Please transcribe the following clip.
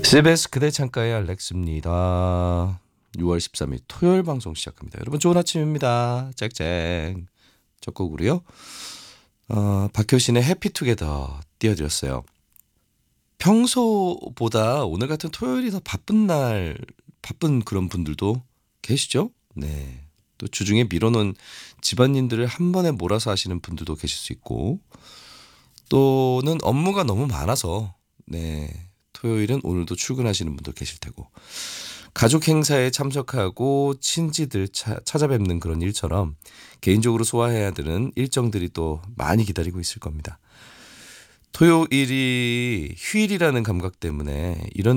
CBS 그대 창가의 알렉스입니다. 6월 13일 토요일 방송 시작합니다. 여러분 좋은 아침입니다. 쨍쨍. 첫 곡으로요. 박효신의 해피투게더 띄워드렸어요. 평소보다 오늘 같은 토요일이 더 바쁜 그런 분들도 계시죠? 네. 또 주중에 미뤄놓은 집안일들을 한 번에 몰아서 하시는 분들도 계실 수 있고, 또는 업무가 너무 많아서, 네. 토요일은 오늘도 출근하시는 분도 계실 테고, 가족 행사에 참석하고 친지들 찾아뵙는 그런 일처럼 개인적으로 소화해야 되는 일정들이 또 많이 기다리고 있을 겁니다. 토요일이 휴일이라는 감각 때문에 이런